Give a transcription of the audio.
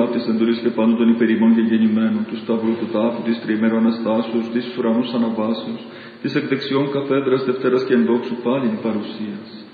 αυτής εντολής και πάντων των υπερημών και γεννημένων, του Σταυρού, του τάφου, της τριημέρου Αναστάσεως, της ουρανούς αναβάσεως, της εκ δεξιών καθέδρας Δευτέρας και ενδόξου πάλιν παρουσίας.